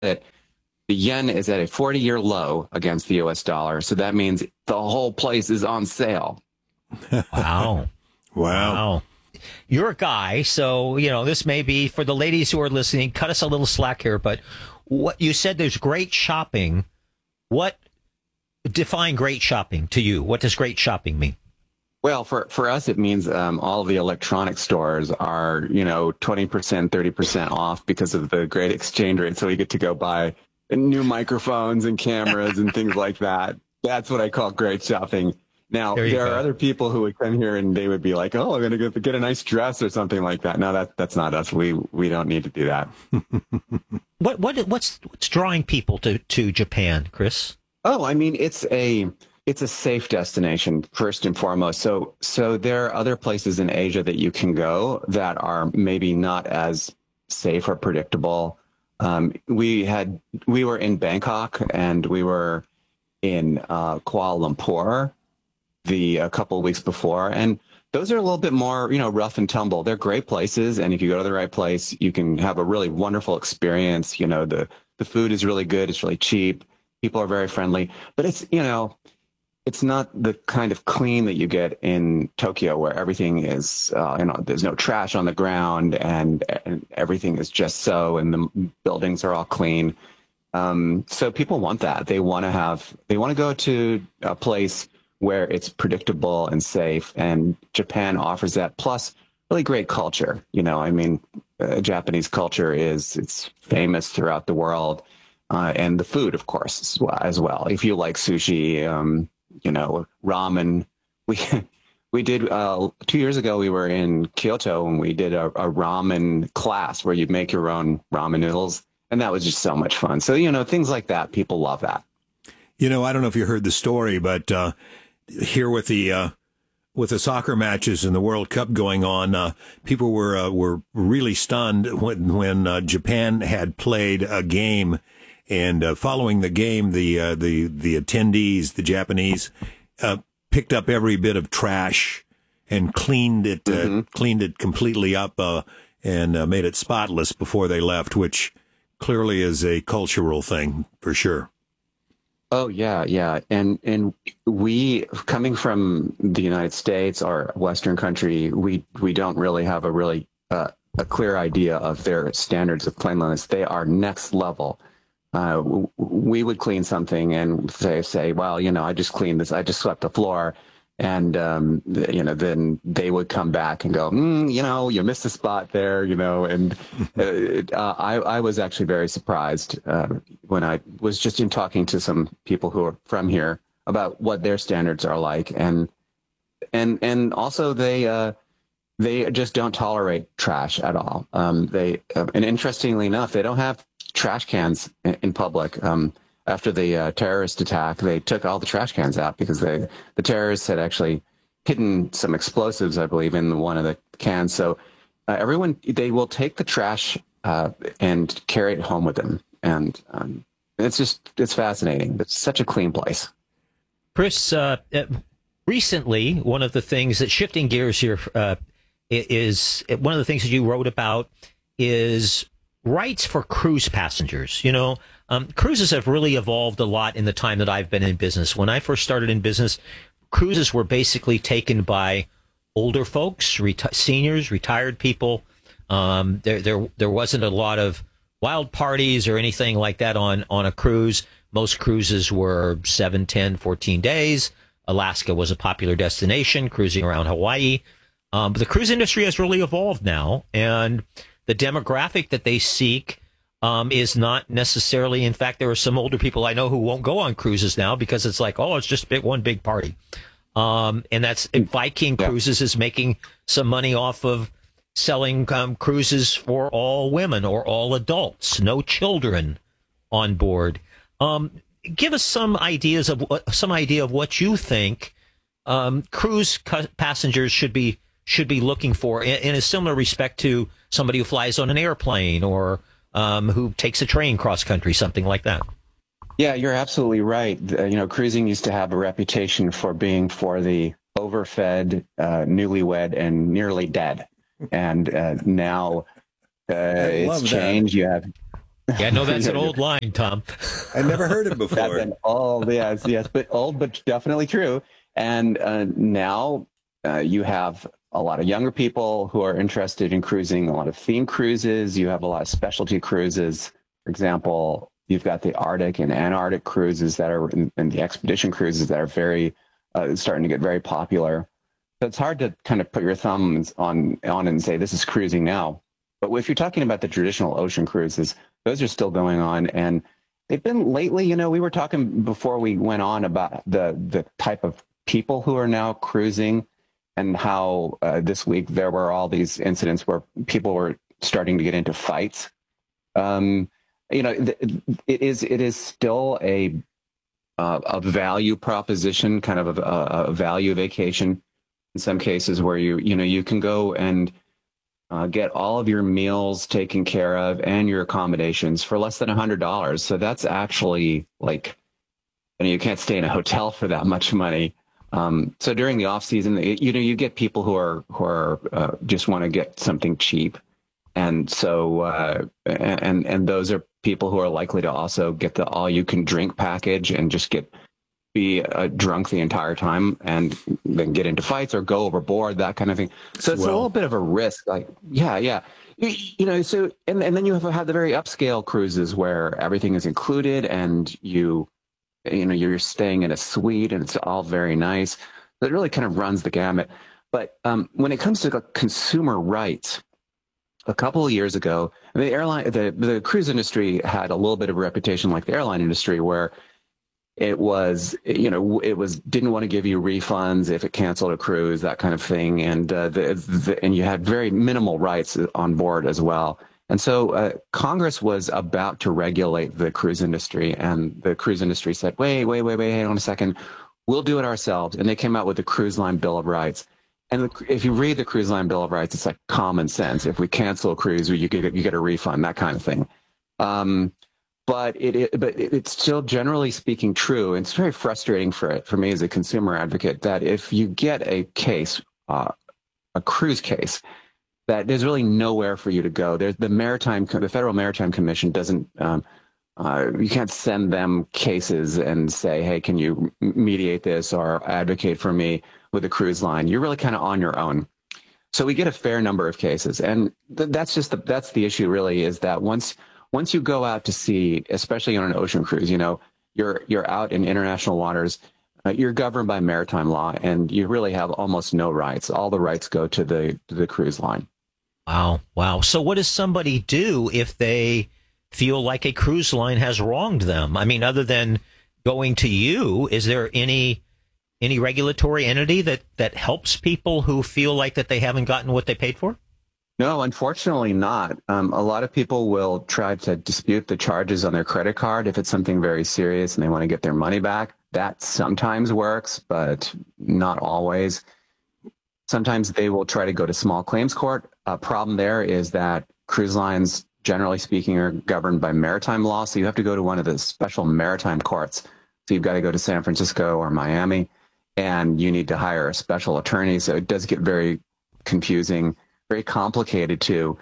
that the yen is at a 40-year low against the US dollar. So that means the whole place is on sale. Wow. Wow. Wow. You're a guy, so, this may be for the ladies who are listening, cut us a little slack here, but what you said there's great shopping. What define great shopping to you? What does great shopping mean? Well, for us, it means all of the electronic stores are, 20%, 30% off because of the great exchange rate. So we get to go buy new microphones and cameras and things like that. That's what I call great shopping. Now, there are other people who would come here and they would be like, oh, I'm going to get a nice dress or something like that. No, that's not us. We don't need to do that. What's drawing people to Japan, Chris? Oh, I mean, it's a safe destination first and foremost. So there are other places in Asia that you can go that are maybe not as safe or predictable. We were in Bangkok and we were in Kuala Lumpur a couple of weeks before, and those are a little bit more, rough and tumble. They're great places, and if you go to the right place, you can have a really wonderful experience. The food is really good. It's really cheap. People are very friendly, but it's not the kind of clean that you get in Tokyo, where everything is, there's no trash on the ground and everything is just so, and the buildings are all clean. So people want that. They want to go to a place where it's predictable and safe, and Japan offers that. Plus, really great culture. Japanese culture it's famous throughout the world, and the food, of course, as well. If you like sushi, ramen. We did 2 years ago. We were in Kyoto and we did a ramen class where you make your own ramen noodles, and that was just so much fun. So things like that, people love that. I don't know if you heard the story, but here with the soccer matches and the World Cup going on, people were really stunned when Japan had played a game, and following the game, the attendees, the Japanese, picked up every bit of trash and cleaned it completely up and made it spotless before they left, which clearly is a cultural thing for sure. Oh, yeah. And we, coming from the United States or Western country, we don't really have a clear idea of their standards of cleanliness. They are next level. We would clean something and say, well, I just cleaned this. I just swept the floor. And, then they would come back and go, you missed a spot there, and I was actually very surprised when I was just in talking to some people who are from here about what their standards are like. And also they just don't tolerate trash at all. And interestingly enough, they don't have trash cans in public. After the terrorist attack, they took all the trash cans out because the terrorists had actually hidden some explosives, I believe, in one of the cans. So they will take the trash and carry it home with them. And it's fascinating. It's such a clean place. Chris, recently, one of the things that, shifting gears here, is one of the things that you wrote about is rights for cruise passengers. Cruises have really evolved a lot in the time that I've been in business. When I first started in business, cruises were basically taken by older folks, seniors, retired people. There wasn't a lot of wild parties or anything like that on a cruise. Most cruises were 7, 10, 14 days. Alaska was a popular destination, cruising around Hawaii. But the cruise industry has really evolved now, and the demographic that they seek is not necessarily. In fact, there are some older people I know who won't go on cruises now because it's like, it's just one big party. And that's Viking Cruises is making some money off of selling cruises for all women or all adults, no children on board. Give us some idea of what you think cruise passengers should be looking for in a similar respect to somebody who flies on an airplane or who takes a train cross country, something like that. Yeah, you're absolutely right. Cruising used to have a reputation for being for the overfed, newlywed, and nearly dead. And now it's changed. You have Yeah, no, that's an old line, Tom. I never heard it before. That's an old, yes, but old, but definitely true. And now you have a lot of younger people who are interested in cruising, a lot of theme cruises. You have a lot of specialty cruises. For example, you've got the Arctic and Antarctic cruises that are, and the expedition cruises that are very, starting to get very popular. So it's hard to kind of put your thumbs on and say, this is cruising now. But if you're talking about the traditional ocean cruises, those are still going on. And they've been lately, you know, we were talking before we went on about the type of people who are now cruising and how this week there were all these incidents where people were starting to get into fights. You know, it is still a value proposition, kind of a value vacation in some cases where you can go and get all of your meals taken care of and your accommodations for less than $100. So that's actually like, you can't stay in a hotel for that much money. So during the off season, you get people who are just want to get something cheap. And so, and those are people who are likely to also get the all you can drink package and just be drunk the entire time and then get into fights or go overboard, that kind of thing. So it's a little bit of a risk. Like, yeah. You know, so, and then you have the very upscale cruises where everything is included and you're staying in a suite and it's all very nice. It really kind of runs the gamut. But when it comes to consumer rights, a couple of years ago, the cruise industry had a little bit of a reputation like the airline industry where it didn't want to give you refunds if it canceled a cruise, that kind of thing. And and you had very minimal rights on board as well. And so Congress was about to regulate the cruise industry, and the cruise industry said, wait, hang on a second. We'll do it ourselves. And they came out with the Cruise Line Bill of Rights. And if you read the Cruise Line Bill of Rights, it's like common sense. If we cancel a cruise, you get a refund, that kind of thing. But it's still generally speaking true. It's very frustrating for me as a consumer advocate that if you get a case, a cruise case, that there's really nowhere for you to go. There's the Federal Maritime Commission doesn't. You can't send them cases and say, "Hey, can you mediate this or advocate for me with a cruise line?" You're really kind of on your own. So we get a fair number of cases, and that's the issue. Really, is that once you go out to sea, especially on an ocean cruise, you're out in international waters. You're governed by maritime law, and you really have almost no rights. All the rights go to the cruise line. Wow. So what does somebody do if they feel like a cruise line has wronged them? I mean, other than going to you, is there any regulatory entity that helps people who feel like that they haven't gotten what they paid for? No, unfortunately not. A lot of people will try to dispute the charges on their credit card if it's something very serious and they want to get their money back. That sometimes works, but not always. Sometimes they will try to go to small claims court. A problem there is that cruise lines, generally speaking, are governed by maritime law. So you have to go to one of the special maritime courts. So you've got to go to San Francisco or Miami, and you need to hire a special attorney. So it does get very confusing, very complicated too.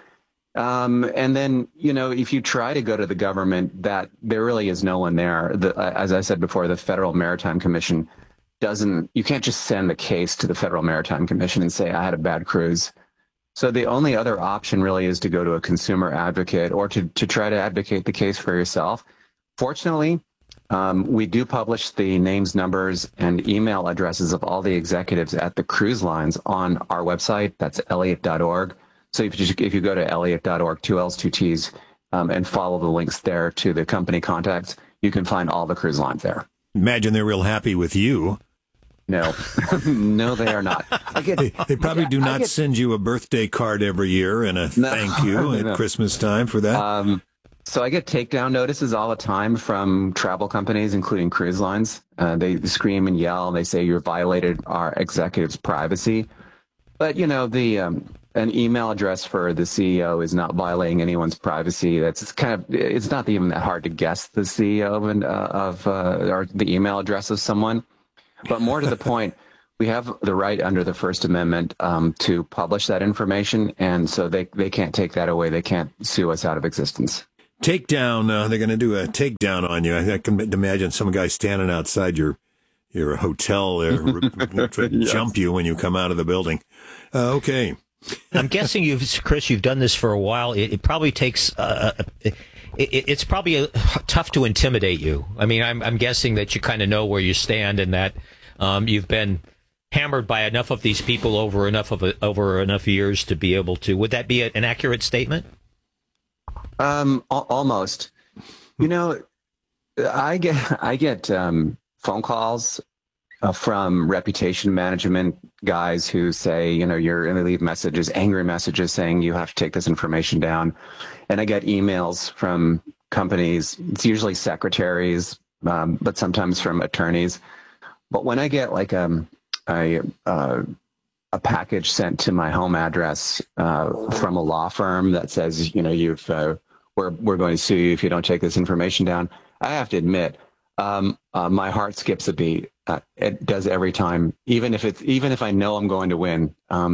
And then, if you try to go to the government, that there really is no one there. As I said before, the Federal Maritime Commission you can't just send the case to the Federal Maritime Commission and say, I had a bad cruise. So the only other option really is to go to a consumer advocate or to try to advocate the case for yourself. Fortunately, we do publish the names, numbers, and email addresses of all the executives at the cruise lines on our website. That's Elliott.org. So if you go to Elliott.org, 2 L's, 2 T's, and follow the links there to the company contacts, you can find all the cruise lines there. Imagine they're real happy with you. No, no, they are not. They probably do not send you a birthday card every year and a thank you at Christmas time for that. So I get takedown notices all the time from travel companies, including cruise lines. They scream and yell. They say you're violated our executives' privacy. But, an email address for the CEO is not violating anyone's privacy. It's not even that hard to guess the CEO or the email address of someone. But more to the point, we have the right under the First Amendment to publish that information. And so they can't take that away. They can't sue us out of existence. takedown. They're going to do a takedown on you. I can imagine some guy standing outside your hotel there to Yes. jump you when you come out of the building. Okay. I'm guessing Chris, you've done this for a while. It probably takes. It's probably tough to intimidate you. I mean, I'm guessing that you kind of know where you stand, and that you've been hammered by enough of these people over enough years to be able to. Would that be an accurate statement? Almost. You know, I get phone calls from reputation management guys who say, you know, you're going to leave messages, angry messages saying you have to take this information down. And I get emails from companies. It's usually secretaries, but sometimes from attorneys. But when I get like a package sent to my home address from a law firm that says, you know, we're going to sue you if you don't take this information down, I have to admit, my heart skips a beat. It does every time, even if I know I'm going to win.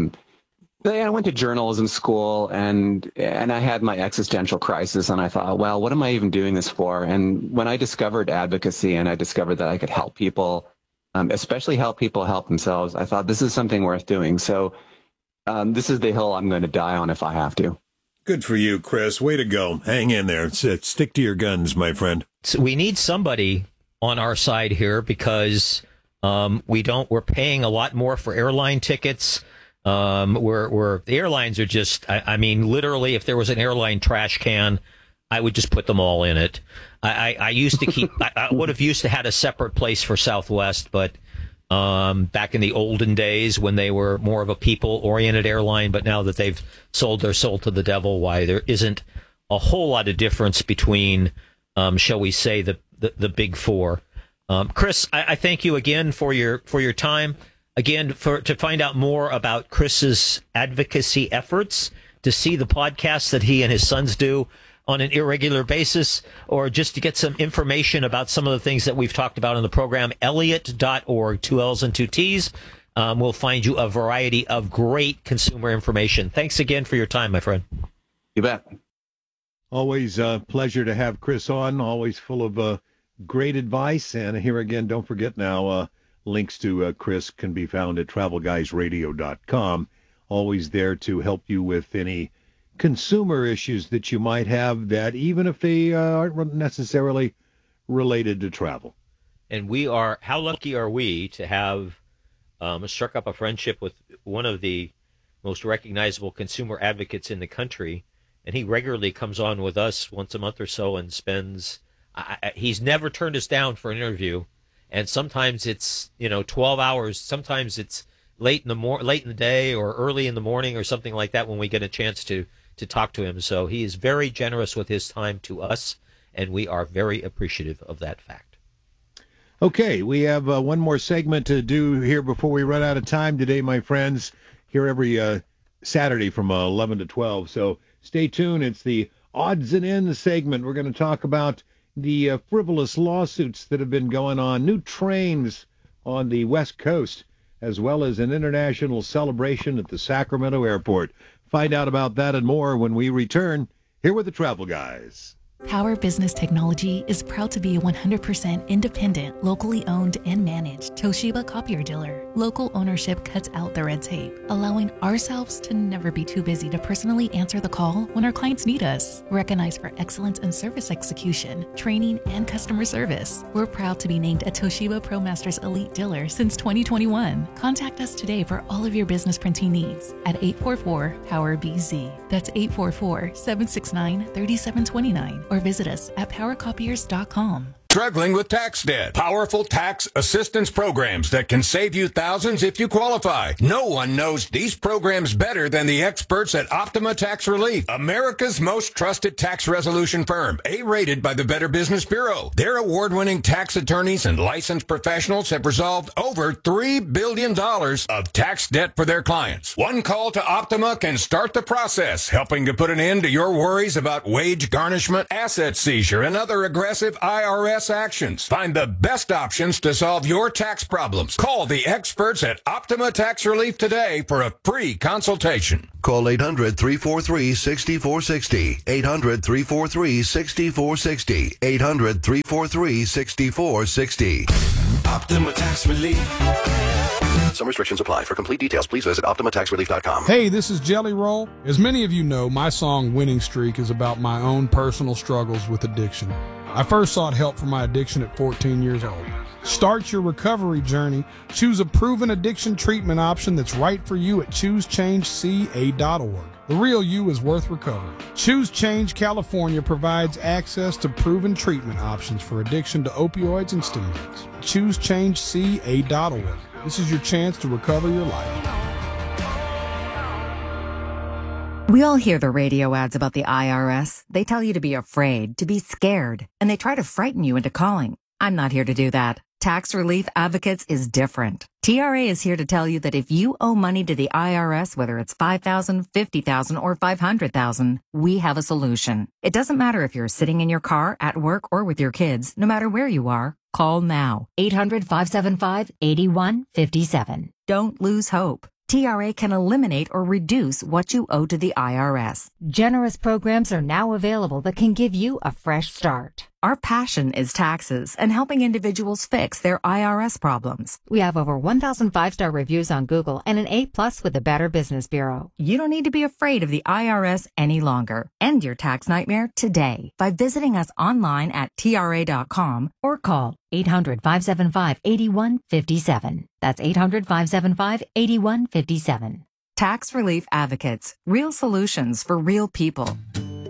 I went to journalism school and I had my existential crisis, and I thought, well, what am I even doing this for? And when I discovered advocacy and I discovered that I could help people, especially help people help themselves, I thought this is something worth doing. So this is the hill I'm going to die on if I have to. Good for you, Chris. Way to go. Hang in there. Stick to your guns, my friend. So we need somebody on our side here because we're paying a lot more for airline tickets. The airlines are just, I mean, literally, if there was an airline trash can, I would just put them all in it. I used to keep, I would have used to had a separate place for Southwest, but back in the olden days when they were more of a people-oriented airline, but now that they've sold their soul to the devil, why there isn't a whole lot of difference between, shall we say, the big four. Chris, I thank you again for your time. Again, to find out more about Chris's advocacy efforts, to see the podcasts that he and his sons do on an irregular basis, or just to get some information about some of the things that we've talked about on the program, Elliott.org, 2 L's and 2 T's. We'll find you a variety of great consumer information. Thanks again for your time, my friend. You bet. Always a pleasure to have Chris on, always full of great advice. And here again, don't forget now, links to Chris can be found at travelguysradio.com. Always there to help you with any consumer issues that you might have, that even if they aren't necessarily related to travel. And how lucky are we to have struck up a friendship with one of the most recognizable consumer advocates in the country. And he regularly comes on with us once a month or so and spends, he's never turned us down for an interview. And sometimes it's, 12 hours. Sometimes it's late in the day or early in the morning or something like that when we get a chance to talk to him. So he is very generous with his time to us, and we are very appreciative of that fact. Okay, we have one more segment to do here before we run out of time today, my friends. Here every Saturday from 11 to 12. So stay tuned. It's the odds and ends segment. We're going to talk about the frivolous lawsuits that have been going on, new trains on the West Coast, as well as an international celebration at the Sacramento airport. Find out about that and more when we return here with the Travel Guys. Power Business Technology is proud to be a 100% independent, locally owned and managed Toshiba copier dealer. Local ownership cuts out the red tape, allowing ourselves to never be too busy to personally answer the call when our clients need us. Recognized for excellence in service execution, training, and customer service, we're proud to be named a Toshiba ProMasters Elite Dealer since 2021. Contact us today for all of your business printing needs at 844-POWER-BZ. That's 844-769-3729. Or visit us at powercopiers.com. Struggling with tax debt? Powerful tax assistance programs that can save you thousands if you qualify. No one knows these programs better than the experts at Optima Tax Relief, America's most trusted tax resolution firm, A-rated by the Better Business Bureau. Their award-winning tax attorneys and licensed professionals have resolved over $3 billion of tax debt for their clients. One call to Optima can start the process, helping to put an end to your worries about wage garnishment, asset seizure, and other aggressive IRS less actions. Find the best options to solve your tax problems. Call the experts at Optima Tax Relief today for a free consultation. Call 800-343-6460. 800-343-6460. 800-343-6460. Optima Tax Relief. Some restrictions apply. For complete details, please visit OptimaTaxRelief.com. Hey, this is Jelly Roll. As many of you know, my song Winning Streak is about my own personal struggles with addiction. I first sought help for my addiction at 14 years old. Start your recovery journey. Choose a proven addiction treatment option that's right for you at ChooseChangeCA.org. The real you is worth recovering. Choose Change California provides access to proven treatment options for addiction to opioids and stimulants. ChooseChangeCA.org. This is your chance to recover your life. We all hear the radio ads about the IRS. They tell you to be afraid, to be scared, and they try to frighten you into calling. I'm not here to do that. Tax Relief Advocates is different. TRA is here to tell you that if you owe money to the IRS, whether it's $5,000, $50,000, or $500,000, we have a solution. It doesn't matter if you're sitting in your car, at work, or with your kids. No matter where you are, call now. 800-575-8157. Don't lose hope. TRA can eliminate or reduce what you owe to the IRS. Generous programs are now available that can give you a fresh start. Our passion is taxes and helping individuals fix their IRS problems. We have over 1,000 5-star reviews on Google and an A+ with the Better Business Bureau. You don't need to be afraid of the IRS any longer. End your tax nightmare today by visiting us online at TRA.com or call 800-575-8157. That's 800-575-8157. Tax Relief Advocates. Real solutions for real people.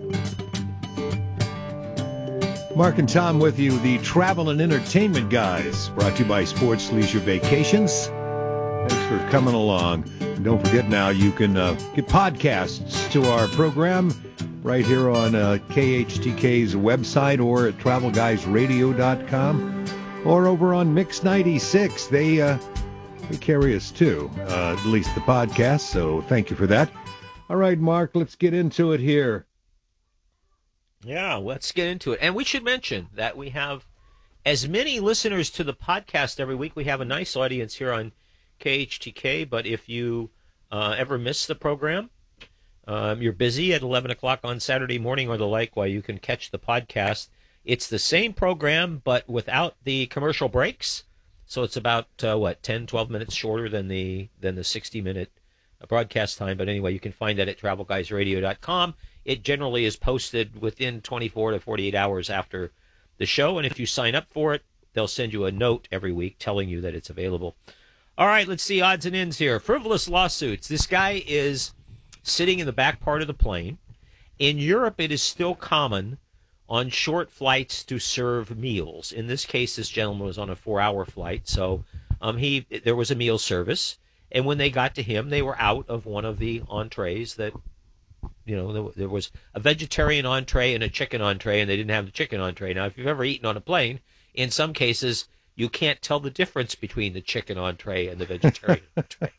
Mark and Tom with you, the travel and entertainment guys, brought to you by Sports Leisure Vacations. Thanks for coming along. And don't forget now, you can get podcasts to our program right here on KHTK's website or at travelguysradio.com or over on Mix 96. They carry us too, at least the podcast, so thank you for that. All right, Mark, let's get into it here. Yeah, let's get into it. And we should mention that we have as many listeners to the podcast every week. We have a nice audience here on KHTK, but if you ever miss the program, you're busy at 11 o'clock on Saturday morning or the like, while you can catch the podcast. It's the same program, but without the commercial breaks. So it's about, 10, 12 minutes shorter than the 60-minute broadcast time. But anyway, you can find that at travelguysradio.com. It generally is posted within 24 to 48 hours after the show. And if you sign up for it, they'll send you a note every week telling you that it's available. All right, let's see odds and ends here. Frivolous lawsuits. This guy is sitting in the back part of the plane. In Europe, it is still common on short flights to serve meals. In this case, this gentleman was on a 4-hour flight, so there was a meal service. And when they got to him, they were out of one of the entrees that, there was a vegetarian entree and a chicken entree, and they didn't have the chicken entree. Now, if you've ever eaten on a plane, in some cases, you can't tell the difference between the chicken entree and the vegetarian entree.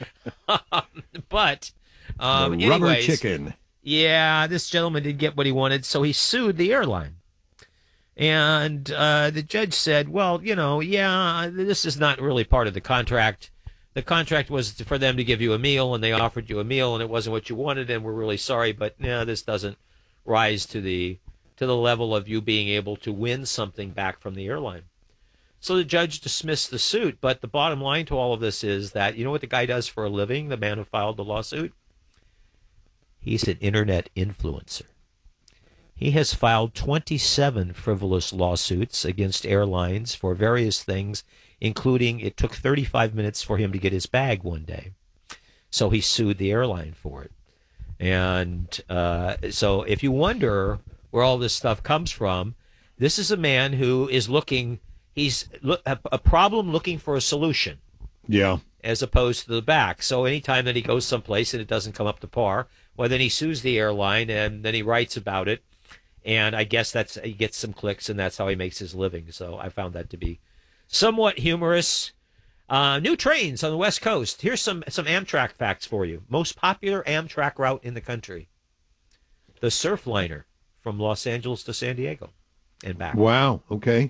But, the rubber chicken. Yeah, this gentleman didn't get what he wanted, so he sued the airline. And the judge said, well, this is not really part of the contract. The contract was for them to give you a meal, and they offered you a meal, and it wasn't what you wanted, and we're really sorry, but this doesn't rise to the level of you being able to win something back from the airline. So the judge dismissed the suit, but the bottom line to all of this is that, you know what the guy does for a living, the man who filed the lawsuit? He's an internet influencer. He has filed 27 frivolous lawsuits against airlines for various things, including it took 35 minutes for him to get his bag one day. So he sued the airline for it. And so if you wonder where all this stuff comes from, this is a man who is he's a problem looking for a solution. Yeah. As opposed to the back. So anytime that he goes someplace and it doesn't come up to par, well, then he sues the airline and then he writes about it. And I guess he gets some clicks, and that's how he makes his living. So I found that to be somewhat humorous. New trains on the West Coast. Here's some Amtrak facts for you. Most popular Amtrak route in the country. The Surfliner from Los Angeles to San Diego and back. Wow. Okay.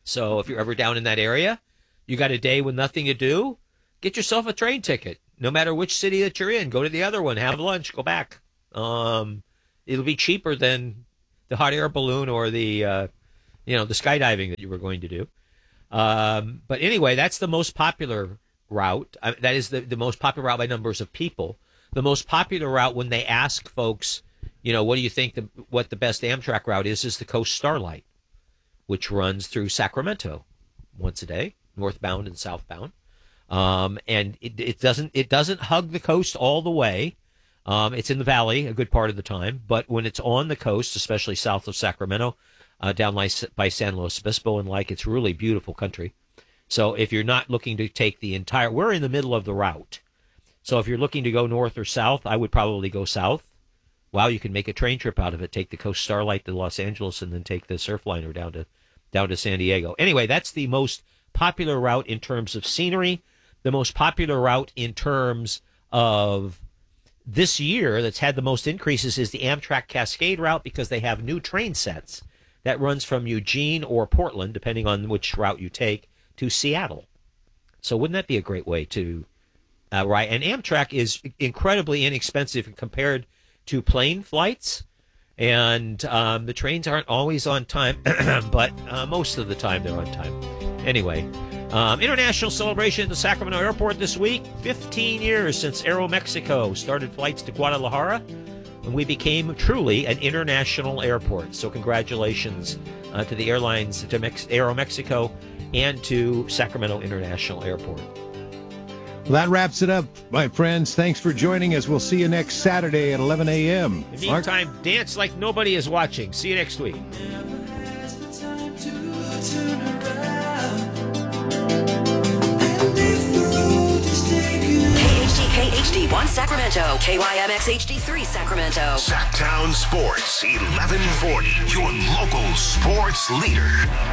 So if you're ever down in that area, you got a day with nothing to do, get yourself a train ticket. No matter which city that you're in, go to the other one, have lunch, go back. It'll be cheaper than the hot air balloon or the skydiving that you were going to do. But anyway, that's the most popular route. That is the most popular route by numbers of people. The most popular route when they ask folks, what do you think what the best Amtrak route is the Coast Starlight, which runs through Sacramento once a day, northbound and southbound. And it doesn't hug the coast all the way. It's in the valley a good part of the time, but when it's on the coast, especially south of Sacramento, down by San Luis Obispo and it's really beautiful country. So if you're not looking to take we're in the middle of the route. So if you're looking to go north or south, I would probably go south. Wow, you can make a train trip out of it. Take the Coast Starlight to Los Angeles and then take the Surfliner down to San Diego. Anyway, that's the most popular route in terms of scenery. The most popular route in terms of this year that's had the most increases is the Amtrak Cascade route because they have new train sets that runs from Eugene or Portland, depending on which route you take, to Seattle. So wouldn't that be a great way to ride? And Amtrak is incredibly inexpensive compared to plane flights. And the trains aren't always on time, but most of the time they're on time. Anyway, international celebration at the Sacramento airport this week. 15 years since Aeromexico started flights to Guadalajara, and we became truly an international airport. So congratulations to the airlines, to Aeromexico, and to Sacramento International Airport. Well, that wraps it up, my friends. Thanks for joining us. We'll see you next Saturday at 11 a.m. In the meantime, dance like nobody is watching. See you next week. KHD1 Sacramento, KYMX HD3 Sacramento. Sacktown Sports 1140, your local sports leader.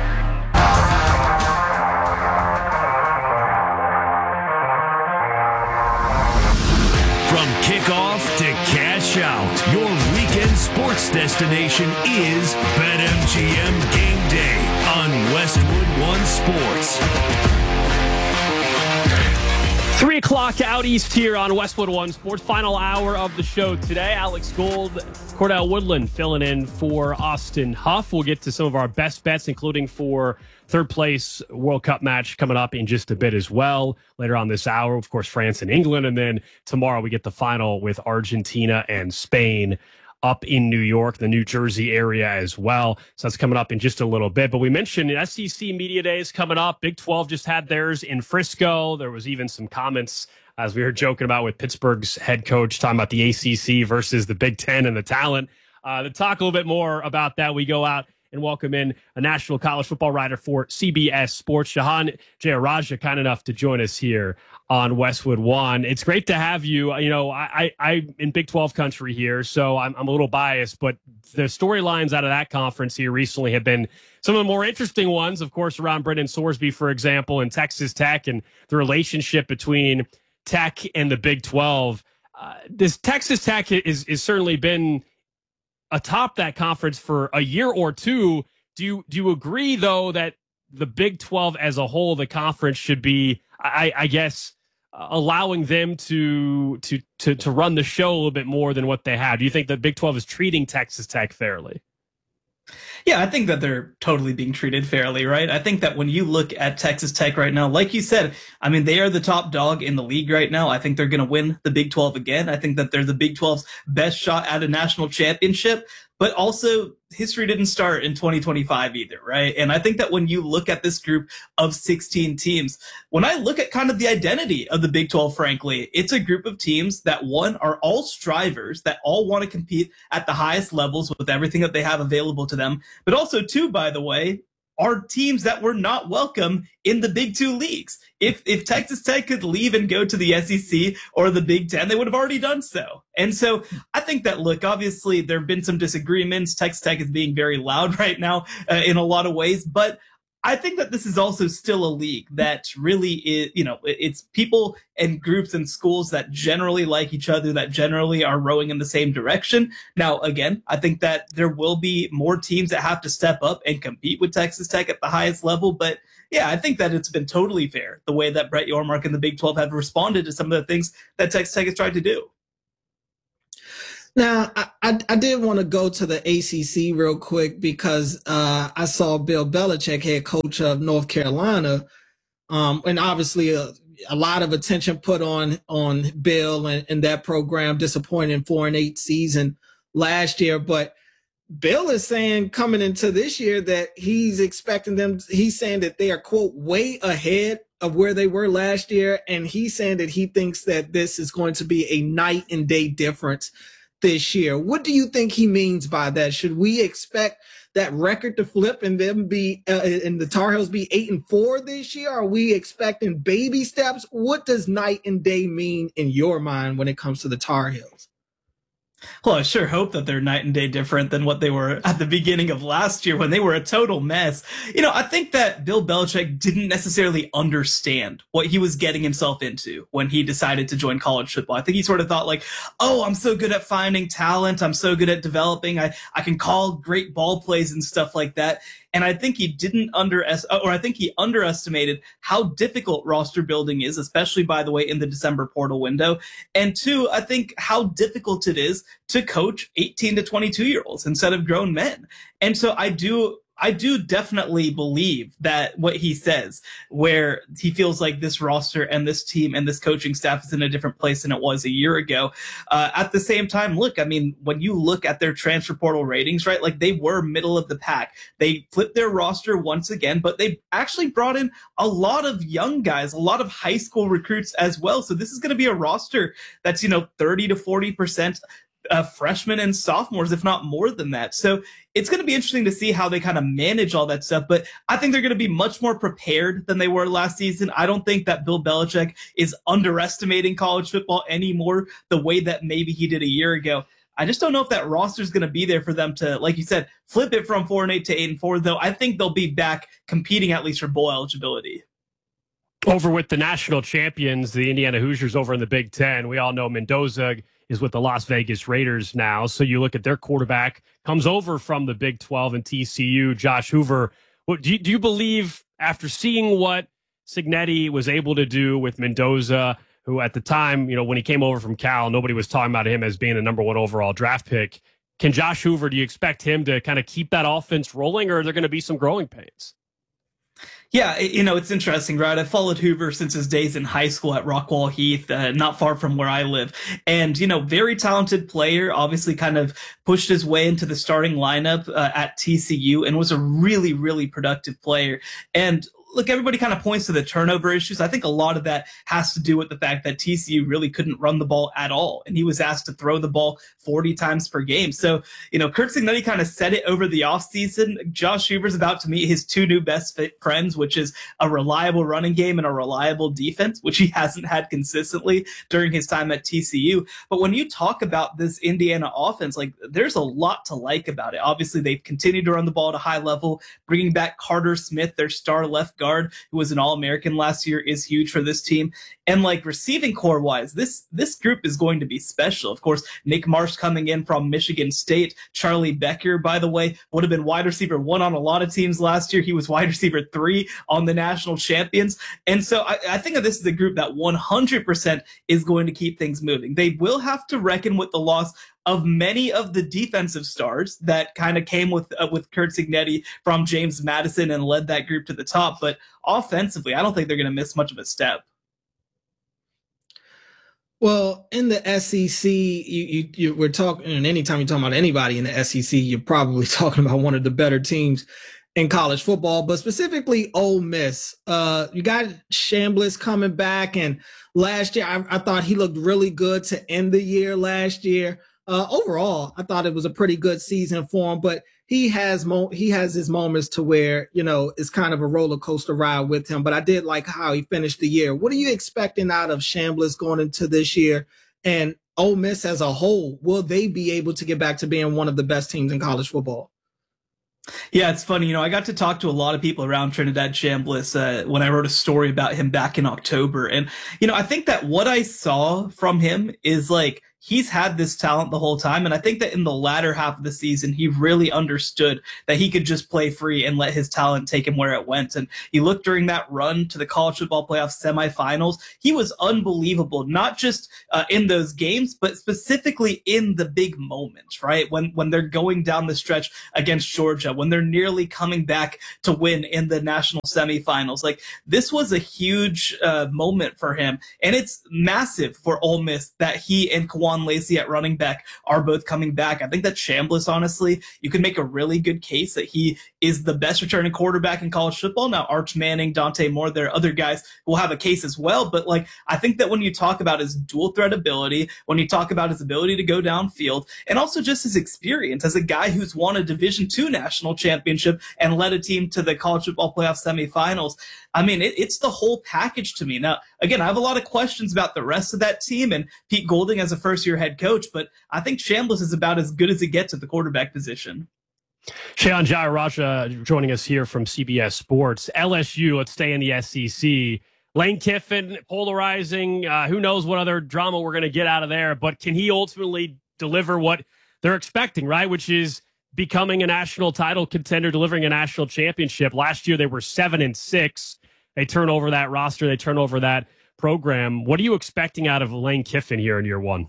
From kickoff to cash out, your weekend sports destination is BetMGM Game Day on Westwood One Sports. 3 o'clock out east here on Westwood One Sports. Final hour of the show today. Alex Gold, Cordell Woodland filling in for Austin Huff. We'll get to some of our best bets, including for third place World Cup match coming up in just a bit as well. Later on this hour, of course, France and England. And then tomorrow we get the final with Argentina and Spain up in New York, the New Jersey area as well. So that's coming up in just a little bit. But we mentioned SEC Media Days coming up. Big 12 just had theirs in Frisco. There was even some comments, as we were joking about, with Pittsburgh's head coach talking about the ACC versus the Big Ten and the talent. To talk a little bit more about that, we go out and welcome in a national college football writer for CBS Sports, Jahan Jayaraja, kind enough to join us here on Westwood One. It's great to have you. I'm in Big 12 country here, so I'm a little biased, but the storylines out of that conference here recently have been some of the more interesting ones, of course, around Brendan Sorsby, for example, and Texas Tech and the relationship between Tech and the Big 12. This Texas Tech is certainly been atop that conference for a year or two. Do you agree, though, that the Big 12 as a whole, the conference, should be, I guess, allowing them to run the show a little bit more than what they have? Do you think the Big 12 is treating Texas Tech fairly? Yeah, I think that they're totally being treated fairly, right? I think that when you look at Texas Tech right now, like you said, I mean, they are the top dog in the league right now. I think they're going to win the Big 12 again. I think that they're the Big 12's best shot at a national championship. But also, history didn't start in 2025 either, right? And I think that when you look at this group of 16 teams, when I look at kind of the identity of the Big 12, frankly, it's a group of teams that, one, are all strivers, that all want to compete at the highest levels with everything that they have available to them. But also, two, by the way, are teams that were not welcome in the Big Two leagues. If Texas Tech could leave and go to the SEC or the Big Ten, they would have already done so. And so I think that, look, obviously there have been some disagreements. Texas Tech is being very loud right now in a lot of ways, but I think that this is also still a league that really is, it's people and groups and schools that generally like each other, that generally are rowing in the same direction. Now, again, I think that there will be more teams that have to step up and compete with Texas Tech at the highest level. But yeah, I think that it's been totally fair the way that Brett Yormark and the Big 12 have responded to some of the things that Texas Tech has tried to do. Now, I did want to go to the ACC real quick because I saw Bill Belichick, head coach of North Carolina, and obviously a lot of attention put on Bill and that program, disappointing 4-8 season last year. But Bill is saying coming into this year that he's expecting them. He's saying that they are, quote, way ahead of where they were last year. And he's saying that he thinks that this is going to be a night and day difference this year. What do you think he means by that? Should we expect that record to flip and them be and the Tar Heels be 8-4 this year? Are we expecting baby steps? What does night and day mean in your mind when it comes to the Tar Heels? Well, I sure hope that they're night and day different than what they were at the beginning of last year when they were a total mess. I think that Bill Belichick didn't necessarily understand what he was getting himself into when he decided to join college football. I think he sort of thought like, oh, I'm so good at finding talent. I'm so good at developing. I can call great ball plays and stuff like that. And I think he underestimated how difficult roster building is, especially, by the way, in the December portal window. And two, I think how difficult it is to coach 18 to 22-year-olds instead of grown men. And so I do definitely believe that what he says, where he feels like this roster and this team and this coaching staff is in a different place than it was a year ago. At the same time, look, I mean, when you look at their transfer portal ratings, right, like they were middle of the pack. They flipped their roster once again, but they actually brought in a lot of young guys, a lot of high school recruits as well. So this is going to be a roster that's, 30 to 40% freshmen and sophomores, if not more than that. So it's going to be interesting to see how they kind of manage all that stuff. But I think they're going to be much more prepared than they were last season. I don't think that Bill Belichick is underestimating college football anymore the way that maybe he did a year ago. I just don't know if that roster is going to be there for them to, like you said, flip it from 4-8 to 8-4, though. I think they'll be back competing at least for bowl eligibility. Over with the national champions, the Indiana Hoosiers over in the Big Ten. We all know Mendoza is with the Las Vegas Raiders now. So you look at their quarterback, comes over from the Big 12 and TCU, Josh Hoover. Do you believe, after seeing what Cignetti was able to do with Mendoza, who at the time, when he came over from Cal, nobody was talking about him as being a number 1 overall draft pick. Can Josh Hoover, do you expect him to kind of keep that offense rolling, or are there going to be some growing pains? Yeah, it's interesting, right? I followed Hoover since his days in high school at Rockwall Heath, not far from where I live. And, very talented player, obviously kind of pushed his way into the starting lineup at TCU and was a really, really productive player. And look, everybody kind of points to the turnover issues. I think a lot of that has to do with the fact that TCU really couldn't run the ball at all. And he was asked to throw the ball 40 times per game. So, Curt Cignetti kind of said it over the offseason. Josh Hoover's about to meet his 2 new best friends, which is a reliable running game and a reliable defense, which he hasn't had consistently during his time at TCU. But when you talk about this Indiana offense, like there's a lot to like about it. Obviously, they've continued to run the ball at a high level. Bringing back Carter Smith, their star left guard, who was an All-American last year, is huge for this team. And like receiving core wise, this group is going to be special. Of course, Nick Marsh coming in from Michigan State. Charlie Becker, by the way, would have been wide receiver 1 on a lot of teams last year. He was wide receiver 3 on the national champions. And so I think that this is a group that 100% is going to keep things moving. They will have to reckon with the loss of many of the defensive stars that kind of came with Curt Cignetti from James Madison and led that group to the top. But offensively, I don't think they're going to miss much of a step. Well, in the SEC, we're talking, and anytime you're talking about anybody in the SEC, you're probably talking about one of the better teams in college football, but specifically Ole Miss. You got Chambliss coming back, and last year I thought he looked really good to end the year last year. Overall, I thought it was a pretty good season for him, but he has his moments to where, it's kind of a roller coaster ride with him. But I did like how he finished the year. What are you expecting out of Chambliss going into this year? And Ole Miss as a whole, will they be able to get back to being one of the best teams in college football? Yeah, it's funny. I got to talk to a lot of people around Trinidad Chambliss when I wrote a story about him back in October. And, I think that what I saw from him is like, he's had this talent the whole time. And I think that in the latter half of the season, he really understood that he could just play free and let his talent take him where it went. And you look during that run to the college football playoff semifinals, he was unbelievable, not just in those games, but specifically in the big moments, right? When they're going down the stretch against Georgia, when they're nearly coming back to win in the national semifinals. Like, this was a huge moment for him. And it's massive for Ole Miss that he and Kwan Lacey at running back are both coming back. I think that Chambliss, honestly, you could make a really good case that he is the best returning quarterback in college football. Now, Arch Manning, Dante Moore, there are other guys who will have a case as well. But I think that when you talk about his dual threat ability, when you talk about his ability to go downfield, and also just his experience as a guy who's won a Division II national championship and led a team to the college football playoff semifinals, I mean, it's the whole package to me. Now, again, I have a lot of questions about the rest of that team and Pete Golding as a first-year head coach, but I think Chambliss is about as good as it gets at the quarterback position. Shayan Jayaraja joining us here from CBS Sports. LSU, let's stay in the SEC. Lane Kiffin, polarizing. Who knows what other drama we're going to get out of there, but can he ultimately deliver what they're expecting, right? Which is becoming a national title contender, delivering a national championship. Last year, they were 7-6. They turn over that roster. They turn over that program. What are you expecting out of Lane Kiffin here in year one?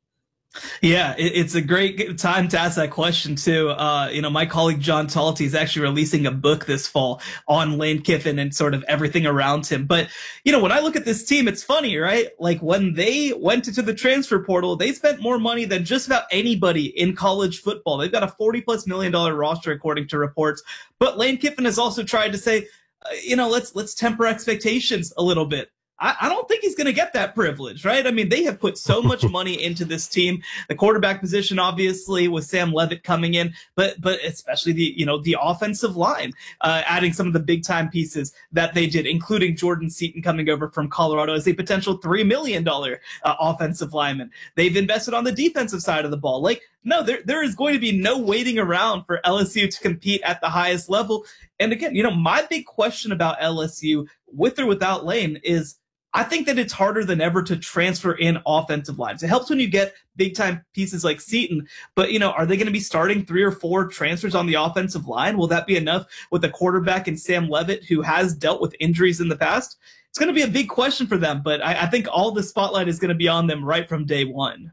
Yeah, it's a great time to ask that question too. My colleague John Talty is actually releasing a book this fall on Lane Kiffin and sort of everything around him. But, when I look at this team, it's funny, right? Like, when they went into the transfer portal, they spent more money than just about anybody in college football. They've got a $40+ million roster, according to reports. But Lane Kiffin has also tried to say, let's temper expectations a little bit. I don't think he's going to get that privilege, right? I mean, they have put so much money into this team. The quarterback position, obviously, with Sam Leavitt coming in, but especially the offensive line, adding some of the big time pieces that they did, including Jordan Seaton coming over from Colorado as a potential $3 million offensive lineman. They've invested on the defensive side of the ball. No, there is going to be no waiting around for LSU to compete at the highest level. And again, my big question about LSU, with or without Lane, is I think that it's harder than ever to transfer in offensive lines. It helps when you get big-time pieces like Seaton, but, are they going to be starting 3 or 4 transfers on the offensive line? Will that be enough with a quarterback in Sam Leavitt who has dealt with injuries in the past? It's going to be a big question for them, but I think all the spotlight is going to be on them right from day one.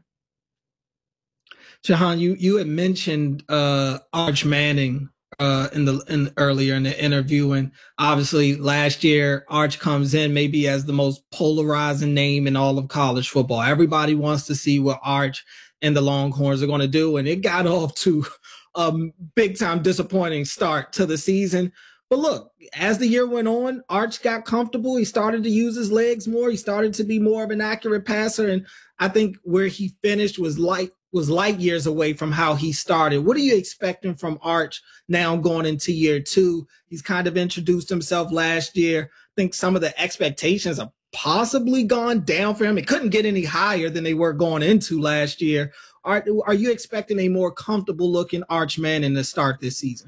Jahan, you had mentioned Arch Manning earlier in the interview, and obviously last year Arch comes in maybe as the most polarizing name in all of college football. Everybody wants to see what Arch and the Longhorns are going to do, and it got off to a big time disappointing start to the season. But look, as the year went on, Arch got comfortable. He started to use his legs more. He started to be more of an accurate passer, and I think where he finished was light years away from how he started. What are you expecting from Arch now going into year 2? He's kind of introduced himself last year. I think some of the expectations have possibly gone down for him. It couldn't get any higher than they were going into last year. Are you expecting a more comfortable looking Arch Manning to start this season?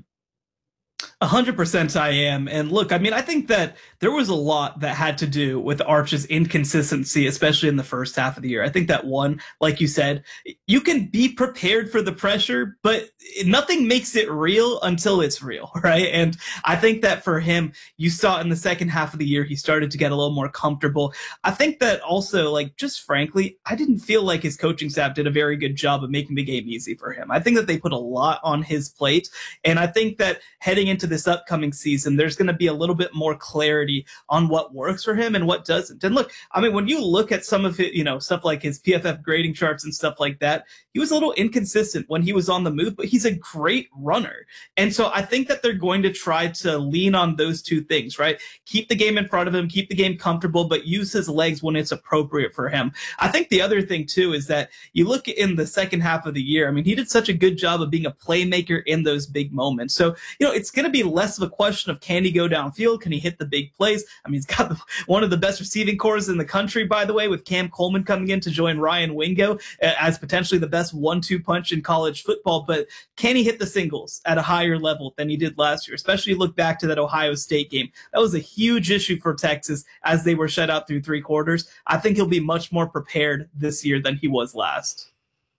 100% I am. And look, I mean, I think that there was a lot that had to do with Arch's inconsistency, especially in the first half of the year. I think that one, like you said, you can be prepared for the pressure, but nothing makes it real until it's real, right? And I think that for him, you saw in the second half of the year, he started to get a little more comfortable. I think that also, just frankly, I didn't feel like his coaching staff did a very good job of making the game easy for him. I think that they put a lot on his plate. And I think that heading into this upcoming season, there's going to be a little bit more clarity on what works for him and what doesn't. And look, I mean, when you look at some of it, stuff like his PFF grading charts and stuff like that, he was a little inconsistent when he was on the move, but he's a great runner. And so I think that they're going to try to lean on those two things, right? Keep the game in front of him, keep the game comfortable, but use his legs when it's appropriate for him. I think the other thing too is that you look in the second half of the year, I mean, he did such a good job of being a playmaker in those big moments. So, it's going to be be less of a question of can he go downfield? Can he hit the big plays? I mean, he's got one of the best receiving corps in the country, by the way, with Cam Coleman coming in to join Ryan Wingo as potentially the best 1-2 punch in college football. But can he hit the singles at a higher level than he did last year? Especially look back to that Ohio State game. That was a huge issue for Texas as they were shut out through 3 quarters. I think he'll be much more prepared this year than he was last.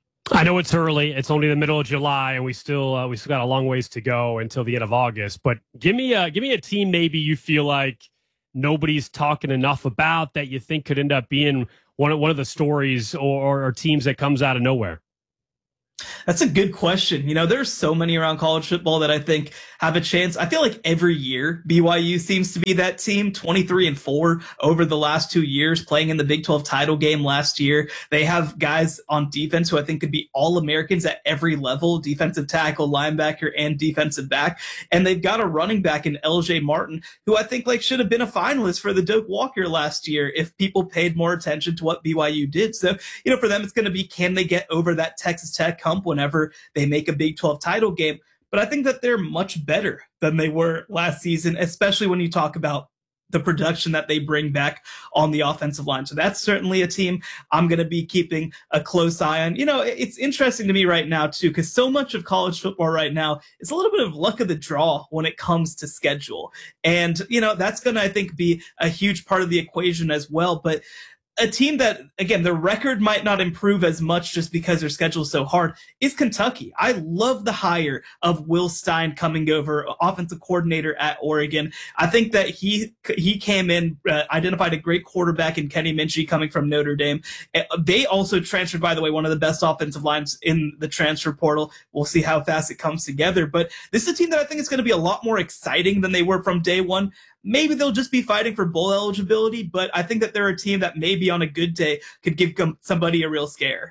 I know it's early. It's only the middle of July, and we still got a long ways to go until the end of August. But give me a team maybe you feel like nobody's talking enough about that you think could end up being one of the stories or teams that comes out of nowhere. That's a good question. You know, there's so many around college football that I think have a chance. I feel like every year BYU seems to be that team, 23-4 over the last 2 years, playing in the Big 12 title game last year. They have guys on defense who I think could be All-Americans at every level, defensive tackle, linebacker, and defensive back. And they've got a running back in LJ Martin, who I think should have been a finalist for the Doak Walker last year if people paid more attention to what BYU did. So, you know, for them, it's going to be, can they get over that Texas Tech hump whenever they make a Big 12 title game? But I think that they're much better than they were last season, especially when you talk about the production that they bring back on the offensive line. So that's certainly a team I'm going to be keeping a close eye on. You know, it's interesting to me right now, too, because so much of college football right now is a little bit of luck of the draw when it comes to schedule. And, you know, that's going to, I think, be a huge part of the equation as well. But a team that, again, their record might not improve as much just because their schedule is so hard is Kentucky. I love the hire of Will Stein coming over, offensive coordinator at Oregon. I think that he came in, identified a great quarterback in Kenny Minchie coming from Notre Dame. They also transferred, by the way, one of the best offensive lines in the transfer portal. We'll see how fast it comes together. But this is a team that I think is going to be a lot more exciting than they were from day one. Maybe they'll just be fighting for bowl eligibility, but I think that they're a team that maybe on a good day could give somebody a real scare.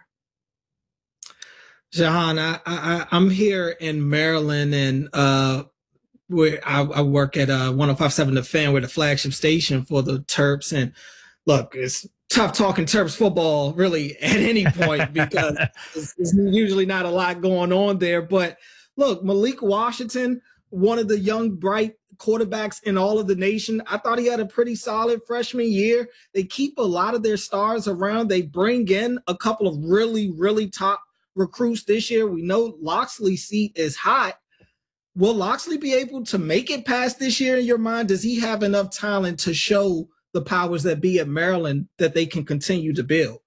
Jahan, I'm here in Maryland, and where I work at 105.7 The Fan, we're the flagship station for the Terps. And look, it's tough talking Terps football really at any point because there's usually not a lot going on there. But look, Malik Washington, one of the young, bright quarterbacks in all of the nation. I thought he had a pretty solid freshman year. They keep a lot of their stars around. They bring in a couple of really, really top recruits this year. We know Loxley's seat is hot. Will Loxley be able to make it past this year in your mind? Does he have enough talent to show the powers that be at Maryland that they can continue to build?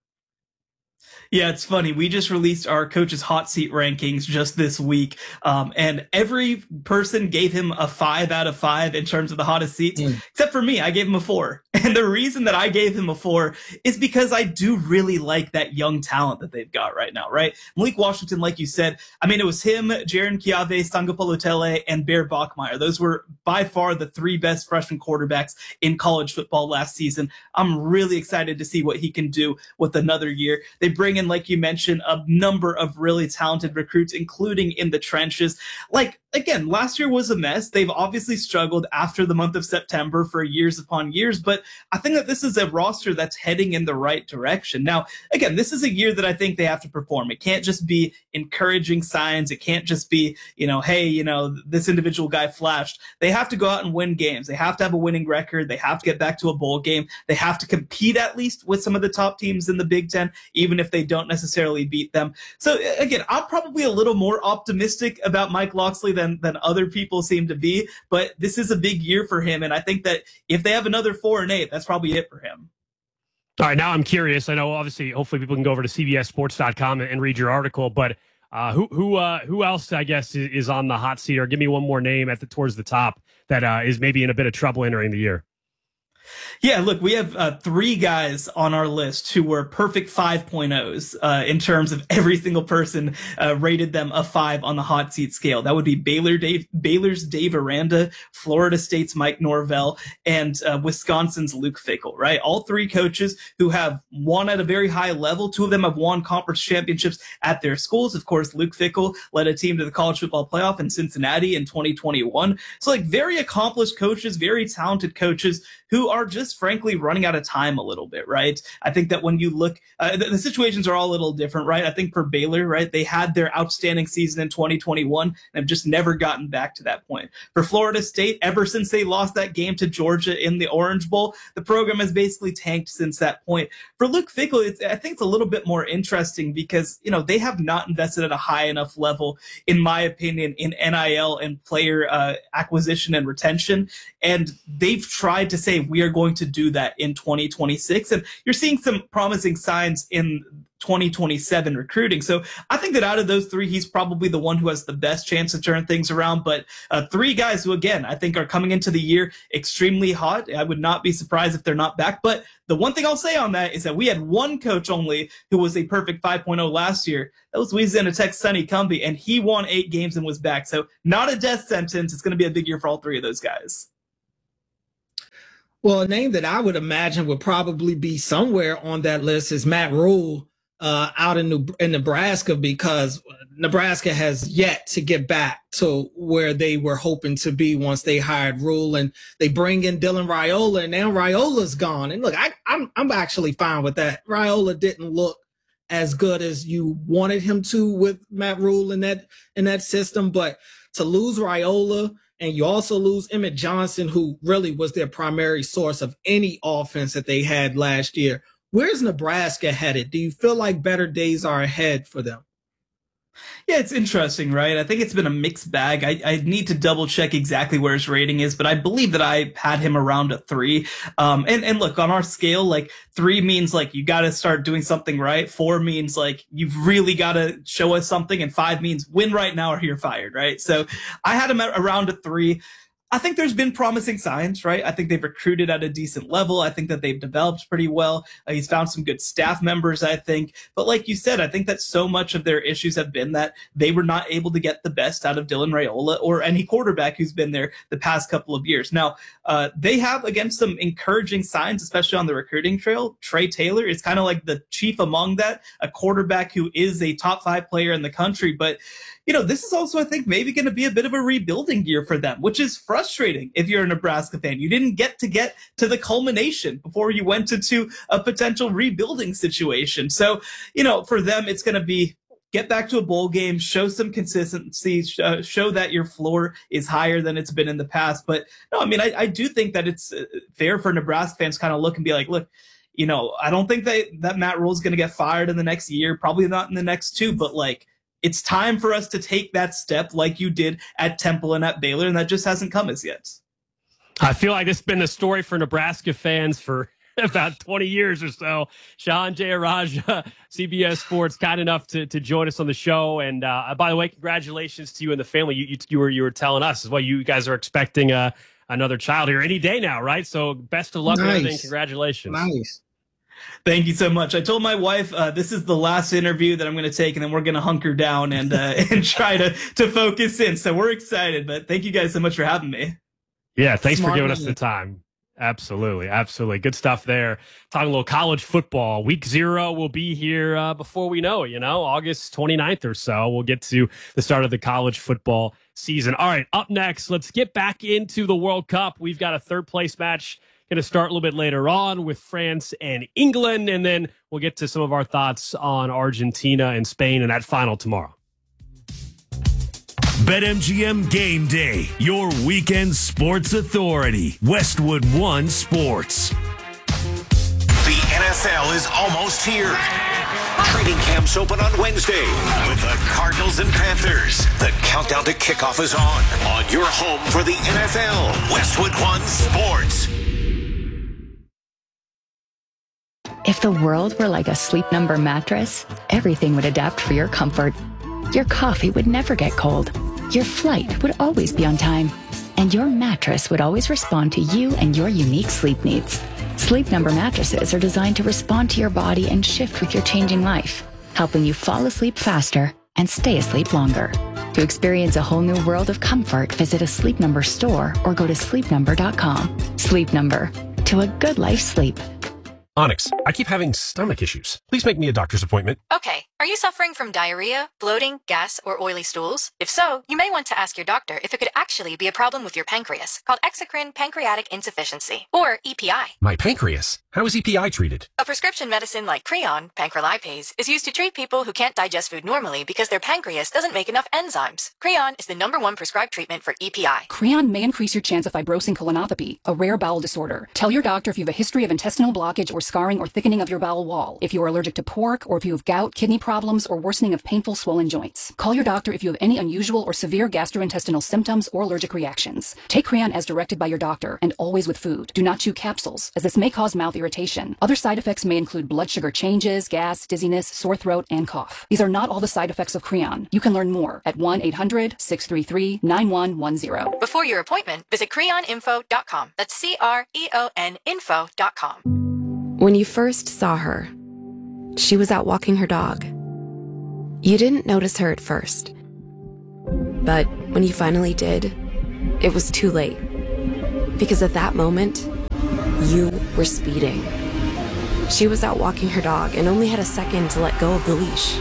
Yeah, it's funny. We just released our coach's hot seat rankings just this week. And every person gave him a 5 out of 5 in terms of the hottest seats, except for me. I gave him a 4. And the reason that I gave him a 4 is because I do really like that young talent that they've got right now, right? Malik Washington, like you said, I mean, it was him, Jaron Kiave, Sangapolotele, and Bear Bachmeier. Those were by far the 3 best freshman quarterbacks in college football last season. I'm really excited to see what he can do with another year. They bring in, like you mentioned, a number of really talented recruits, including in the trenches. Like, again, last year was a mess. They've obviously struggled after the month of September for years upon years, but I think that this is a roster that's heading in the right direction. Now, again, this is a year that I think they have to perform. It can't just be encouraging signs. It can't just be, hey, this individual guy flashed. They have to go out and win games. They have to have a winning record. They have to get back to a bowl game. They have to compete at least with some of the top teams in the Big Ten, even if they don't necessarily beat them. So again, I'm probably a little more optimistic about Mike Loxley than other people seem to be, but this is a big year for him. And I think that if they have another 4-8, that's probably it for him. All right. Now I'm curious. I know obviously, hopefully people can go over to cbssports.com and read your article, but who else, I guess, is on the hot seat, or give me one more name towards the top that is maybe in a bit of trouble entering the year? Yeah, look, we have 3 guys on our list who were perfect 5.0s in terms of every single person rated them a 5 on the hot seat scale. That would be Baylor's Dave Aranda, Florida State's Mike Norvell, and Wisconsin's Luke Fickell, right? All 3 coaches who have won at a very high level. 2 of them have won conference championships at their schools. Of course, Luke Fickell led a team to the college football playoff in Cincinnati in 2021. So, like, very accomplished coaches, very talented coaches who are just frankly running out of time a little bit, right? I think that when you look, the situations are all a little different, right? I think for Baylor, right, they had their outstanding season in 2021 and have just never gotten back to that point. For Florida State, ever since they lost that game to Georgia in the Orange Bowl, the program has basically tanked since that point. For Luke Fickell, I think it's a little bit more interesting because, you know, they have not invested at a high enough level, in my opinion, in NIL and player acquisition and retention. And they've tried to say, we are going to do that in 2026. And you're seeing some promising signs in 2027 recruiting. So I think that out of those three, he's probably the one who has the best chance to turn things around. But three guys who, again, I think are coming into the year extremely hot. I would not be surprised if they're not back. But the one thing I'll say on that is that we had one coach only who was a perfect 5.0 last year. That was Louisiana Tech's Sonny Cumbie, and he won 8 games and was back. So not a death sentence. It's going to be a big year for all three of those guys. Well, a name that I would imagine would probably be somewhere on that list is Matt Rhule out in Nebraska, because Nebraska has yet to get back to where they were hoping to be once they hired Rhule, and they bring in Dylan Raiola, and now Raiola's gone. And look, I'm actually fine with that. Raiola didn't look as good as you wanted him to with Matt Rhule in that system, but to lose Raiola, and you also lose Emmett Johnson, who really was their primary source of any offense that they had last year. Where's Nebraska headed? Do you feel like better days are ahead for them? Yeah, it's interesting, right? I think it's been a mixed bag. I need to double check exactly where his rating is, but I believe that I had him around a 3. And look, on our scale, like 3 means like you got to start doing something right. 4 means like you've really got to show us something, and 5 means win right now or you're fired, right? So I had him at around a 3. I think there's been promising signs, right? I think they've recruited at a decent level. I think that they've developed pretty well. He's found some good staff members, I think. But like you said, I think that so much of their issues have been that they were not able to get the best out of Dylan Raiola or any quarterback who's been there the past couple of years. Now, they have, again, some encouraging signs, especially on the recruiting trail. Trey Taylor is kind of like the chief among that, a quarterback who is a top 5 player in the country. But you know, this is also, I think, maybe going to be a bit of a rebuilding year for them, which is frustrating if you're a Nebraska fan. You didn't get to the culmination before you went into a potential rebuilding situation. So, you know, for them, it's going to be get back to a bowl game, show some consistency, show that your floor is higher than it's been in the past. But no, I mean, I do think that it's fair for Nebraska fans to kind of look and be like, look, you know, I don't think that Matt Rhule is going to get fired in the next year, probably not in the next 2, but like, it's time for us to take that step like you did at Temple and at Baylor, and that just hasn't come as yet. I feel like this has been the story for Nebraska fans for about 20 years or so. Sean Jayaraja, CBS Sports, kind enough to join us on the show. And by the way, congratulations to you and the family. You were telling us as well. You guys are expecting another child here any day now, right? So best of luck with everything. Congratulations. Nice. Thank you so much. I told my wife this is the last interview that I'm going to take, and then we're going to hunker down and try to focus in. So we're excited, but thank you guys so much for having me. Yeah, thanks for giving us the time. Absolutely. Good stuff there. Talking a little college football. Week 0 will be here before we know it, August 29th or so. We'll get to the start of the college football season. All right, up next, let's get back into the World Cup. We've got a third-place match going to start a little bit later on with France and England, and then we'll get to some of our thoughts on Argentina and Spain and that final tomorrow. BetMGM Game Day, your weekend sports authority. Westwood One Sports. The NFL is almost here. Training camps open on Wednesday with the Cardinals and Panthers. The countdown to kickoff is on your home for the NFL. Westwood One Sports. If the world were like a Sleep Number mattress, everything would adapt for your comfort. Your coffee would never get cold. Your flight would always be on time. And your mattress would always respond to you and your unique sleep needs. Sleep Number mattresses are designed to respond to your body and shift with your changing life, helping you fall asleep faster and stay asleep longer. To experience a whole new world of comfort, visit a Sleep Number store or go to sleepnumber.com. Sleep Number. To a good life sleep. Onyx, I keep having stomach issues. Please make me a doctor's appointment. Okay, Are you suffering from diarrhea, bloating, gas, or oily stools? If so, you may want to ask your doctor if it could actually be a problem with your pancreas, called exocrine pancreatic insufficiency, or EPI. My pancreas? How is EPI treated? A prescription medicine like Creon, pancrelipase, is used to treat people who can't digest food normally because their pancreas doesn't make enough enzymes. Creon is the #1 prescribed treatment for EPI. Creon may increase your chance of fibrosing colonopathy, a rare bowel disorder. Tell your doctor if you have a history of intestinal blockage or scarring or thickening of your bowel wall, if you are allergic to pork, or if you have gout, kidney problems, or worsening of painful swollen joints. Call your doctor if you have any unusual or severe gastrointestinal symptoms or allergic reactions. Take Creon as directed by your doctor, and always with food. Do not chew capsules, as this may cause mouth irritation. Other side effects may include blood sugar changes, gas, dizziness, sore throat, and cough. These are not all the side effects of Creon. You can learn more at 1-800-633-9110. Before your appointment, visit creoninfo.com. That's CREON info.com. When you first saw her, she was out walking her dog. You didn't notice her at first. But when you finally did, it was too late. Because at that moment, you were speeding. She was out walking her dog and only had a second to let go of the leash.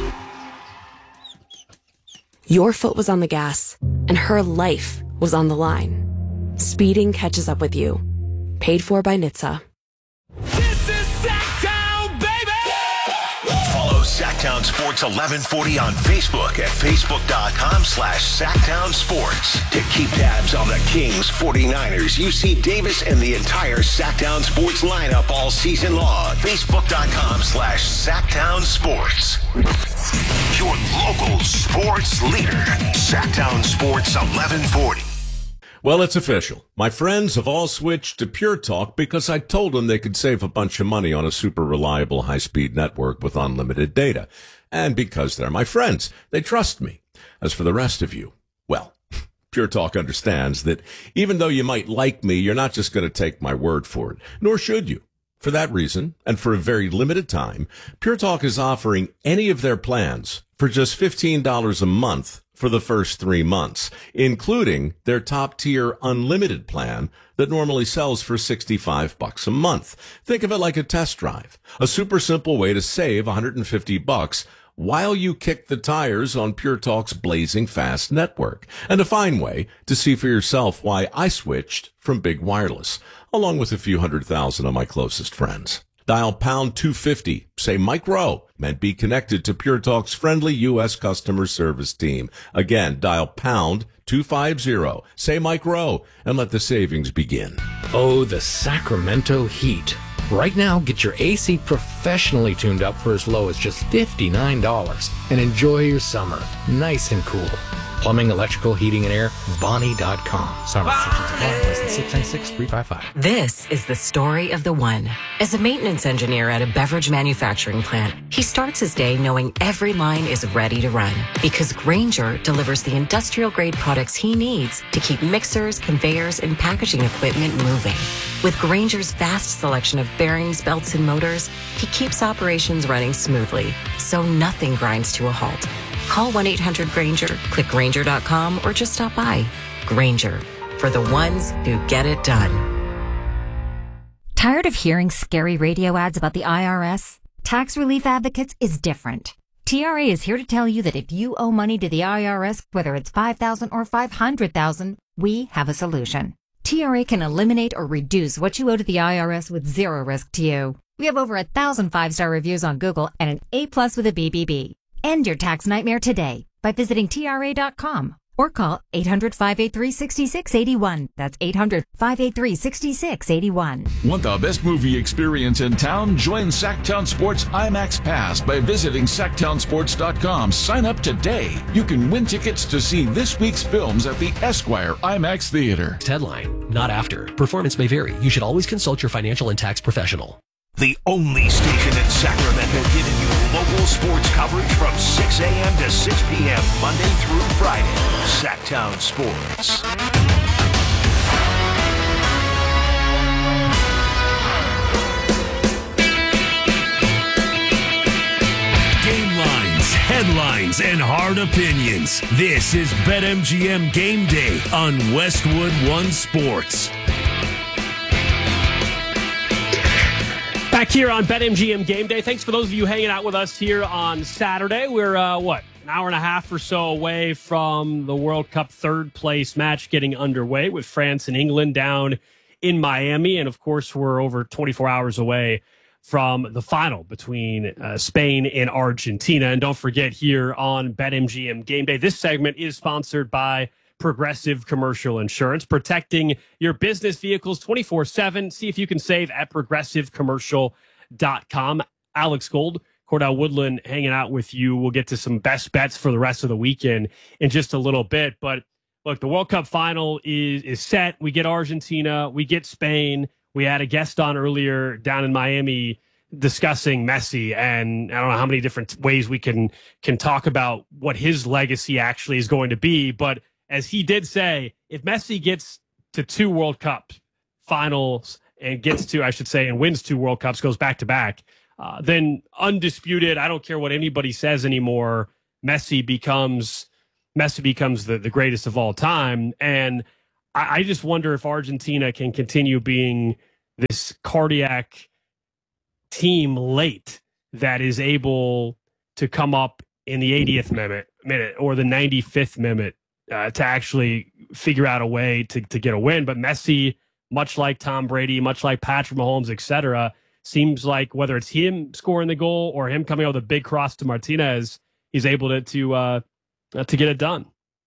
Your foot was on the gas, and her life was on the line. Speeding catches up with you. Paid for by NHTSA. Follow Sacktown Sports 1140 on Facebook at facebook.com/SacktownSports. To keep tabs on the Kings, 49ers, UC Davis, and the entire Sacktown Sports lineup all season long. Facebook.com/SacktownSports. Your local sports leader. Sacktown Sports 1140. Well, it's official. My friends have all switched to Pure Talk because I told them they could save a bunch of money on a super reliable high-speed network with unlimited data. And because they're my friends, they trust me. As for the rest of you, well, Pure Talk understands that even though you might like me, you're not just going to take my word for it, nor should you. For that reason, and for a very limited time, Pure Talk is offering any of their plans for just $15 a month for the first 3 months, including their top-tier unlimited plan that normally sells for $65 a month. Think of it like a test drive, a super simple way to save $150 while you kick the tires on Pure Talk's blazing fast network, and a fine way to see for yourself why I switched from Big Wireless, along with a few 100,000 of my closest friends. Dial pound 250, say Mike Rowe, and be connected to Pure Talk's friendly U.S. customer service team. Again, dial pound 250, say Mike Rowe, and let the savings begin. Oh, the Sacramento heat. Right now, get your AC professionally tuned up for as low as just $59 and enjoy your summer nice and cool. Plumbing, electrical, heating, and air, Bonnie.com. Summer restrictions apply. License 696-355. This is the story of the one. As a maintenance engineer at a beverage manufacturing plant, he starts his day knowing every line is ready to run because Grainger delivers the industrial-grade products he needs to keep mixers, conveyors, and packaging equipment moving. With Grainger's vast selection of bearings, belts, and motors, he keeps operations running smoothly, so nothing grinds to a halt. Call 1-800-GRAINGER, click Grainger.com, or just stop by. Grainger, for the ones who get it done. Tired of hearing scary radio ads about the IRS? Tax Relief Advocates is different. TRA is here to tell you that if you owe money to the IRS, whether it's $5,000 or $500,000, we have a solution. TRA can eliminate or reduce what you owe to the IRS with zero risk to you. We have over 1,000 5-star reviews on Google and an A+ with a BBB. End your tax nightmare today by visiting TRA.com or call 800-583-6681. That's 800-583-6681. Want the best movie experience in town? Join Sacktown Sports IMAX Pass by visiting SacktownSports.com. Sign up today. You can win tickets to see this week's films at the Esquire IMAX Theater. Headline, not after. Performance may vary. You should always consult your financial and tax professional. The only station in Sacramento giving you local sports coverage from 6 a.m. to 6 p.m. Monday through Friday. Sacktown Sports. Game lines, headlines, and hard opinions. This is BetMGM Game Day on Westwood One Sports. Back here on BetMGM Game Day. Thanks for those of you hanging out with us here on Saturday. We're, an hour and a half or so away from the World Cup third place match getting underway with France and England down in Miami. And, of course, we're over 24 hours away from the final between Spain and Argentina. And don't forget, here on BetMGM Game Day, this segment is sponsored by Progressive Commercial Insurance, protecting your business vehicles 24/7. See if you can save at progressivecommercial.com. Alex Gold, Cordell Woodland hanging out with you. We'll get to some best bets for the rest of the weekend in just a little bit. But look, the World Cup final is set. We get Argentina, we get Spain. We had a guest on earlier down in Miami discussing Messi, and I don't know how many different ways we can talk about what his legacy actually is going to be. But as he did say, if Messi gets to 2 World Cup finals and wins 2 World Cups, goes back to back, then undisputed, I don't care what anybody says anymore, Messi becomes the greatest of all time. And I just wonder if Argentina can continue being this cardiac team late that is able to come up in the 80th minute or the 95th minute to actually figure out a way to get a win. But Messi, much like Tom Brady, much like Patrick Mahomes, etc., seems like whether it's him scoring the goal or him coming out with a big cross to Martinez, he's able to get it done.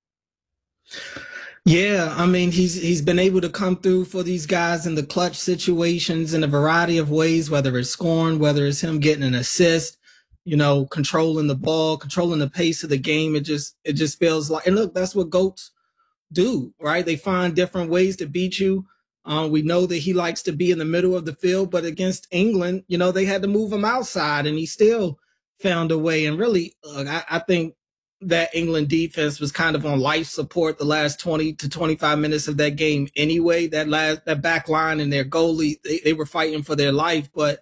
Yeah, I mean, he's been able to come through for these guys in the clutch situations in a variety of ways, whether it's scoring, whether it's him getting an assist, controlling the ball, controlling the pace of the game. It just feels like, and look, that's what GOATs do, right? They find different ways to beat you. We know that he likes to be in the middle of the field, but against England, they had to move him outside, and he still found a way. And really, I think that England defense was kind of on life support the last 20 to 25 minutes of that game anyway. That back line and their goalie, they were fighting for their life. But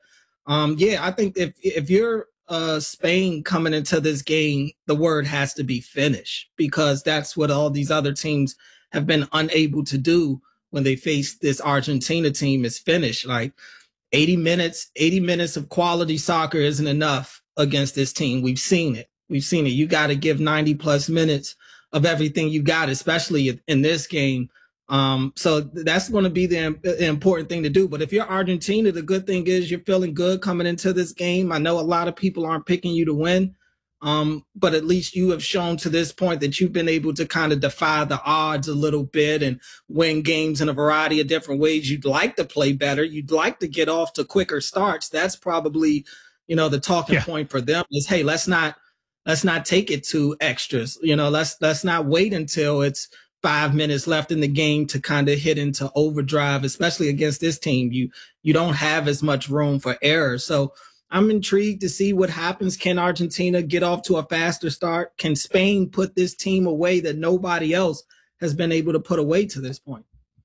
I think if you're Spain coming into this game, the word has to be finish, because that's what all these other teams have been unable to do when they face this Argentina team, is finish. Like 80 minutes of quality soccer isn't enough against this team. We've seen it. You got to give 90 plus minutes of everything you got, especially in this game. So that's going to be the important thing to do. But if you're Argentina, the good thing is you're feeling good coming into this game. I know a lot of people aren't picking you to win, but at least you have shown to this point that you've been able to kind of defy the odds a little bit and win games in a variety of different ways. You'd like to play better. You'd like to get off to quicker starts. That's probably, the talking point for them is, hey, let's not take it to extras. Let's not wait until it's 5 minutes left in the game to kind of hit into overdrive, especially against this team. You don't have as much room for error. So I'm intrigued to see what happens. Can Argentina get off to a faster start? Can Spain put this team away that nobody else has been able to put away to this point?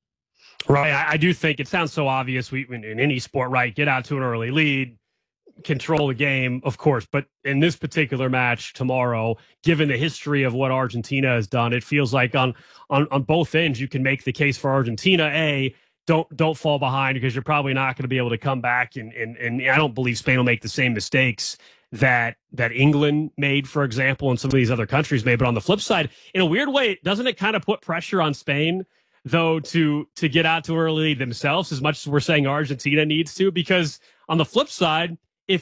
Right. I do think it sounds so obvious. In any sport, right? Get out to an early lead, control the game, of course. But in this particular match tomorrow, given the history of what Argentina has done, it feels like on both ends, you can make the case for Argentina. Don't fall behind, because you're probably not going to be able to come back. And I don't believe Spain will make the same mistakes that England made, for example, and some of these other countries made. But on the flip side, in a weird way, doesn't it kind of put pressure on Spain, though, to get out to early themselves, as much as we're saying Argentina needs to? Because on the flip side,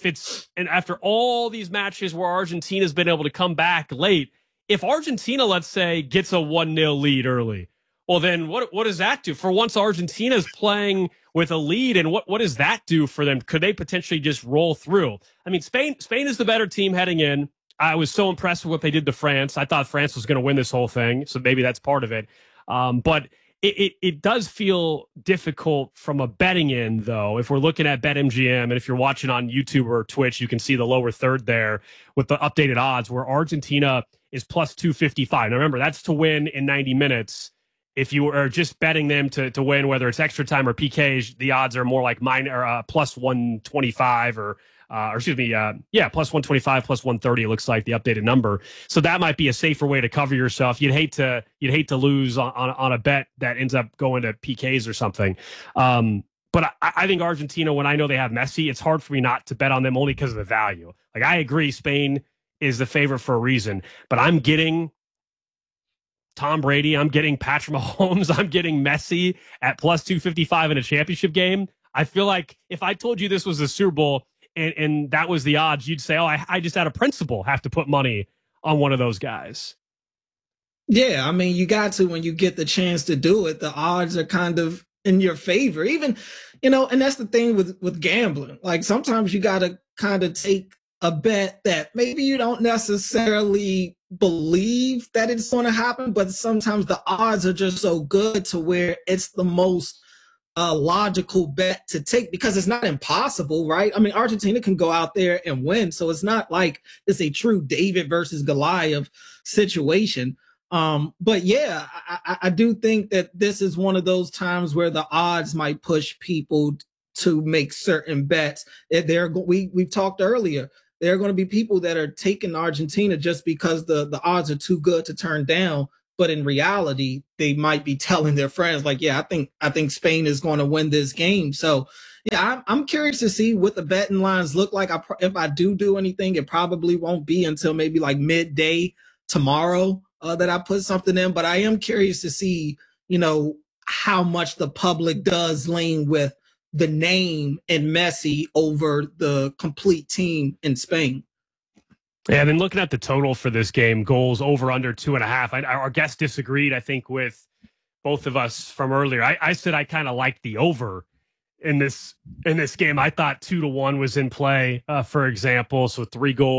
and after all these matches where Argentina's been able to come back late, if Argentina, let's say, gets a 1-0 lead early, well, then what does that do? For once, Argentina's playing with a lead, and what does that do for them? Could they potentially just roll through? I mean, Spain is the better team heading in. I was so impressed with what they did to France. I thought France was going to win this whole thing, so maybe that's part of it. But it does feel difficult from a betting end, though. If we're looking at BetMGM, and if you're watching on YouTube or Twitch, you can see the lower third there with the updated odds, where Argentina is plus 255. Now, remember, that's to win in 90 minutes. If you are just betting them to win, whether it's extra time or PKs, the odds are more like plus 125 plus 125, plus 130. It looks like the updated number. So that might be a safer way to cover yourself. You'd hate to lose on a bet that ends up going to PKs or something. But I think Argentina, when I know they have Messi, it's hard for me not to bet on them only because of the value. Like, I agree, Spain is the favorite for a reason, but I'm getting Tom Brady, I'm getting Patrick Mahomes, I'm getting Messi at plus 255 in a championship game. I feel like if I told you this was the Super Bowl and that was the odds, you'd say, oh, I just out of principle have to put money on one of those guys. Yeah, I mean, you got to when you get the chance to do it. The odds are kind of in your favor, even, and that's the thing with gambling. Like, sometimes you got to kind of take a bet that maybe you don't necessarily believe that it's going to happen, but sometimes the odds are just so good to where it's the most logical bet to take, because it's not impossible, right? I mean, Argentina can go out there and win, so it's not like it's a true David versus Goliath situation. But yeah, I do think that this is one of those times where the odds might push people to make certain bets. We've talked earlier. There are going to be people that are taking Argentina just because the odds are too good to turn down. But in reality, they might be telling their friends, like, yeah, I think Spain is going to win this game. So yeah, I'm curious to see what the betting lines look like. If I do anything, it probably won't be until maybe like midday tomorrow that I put something in. But I am curious to see, how much the public does lean with the name and Messi over the complete team in Spain. Yeah, and then looking at the total for this game, goals over under 2.5. Our guest disagreed, I think, with both of us from earlier. I said I kind of liked the over in this game. I thought 2-1 was in play, for example. So 3 goals.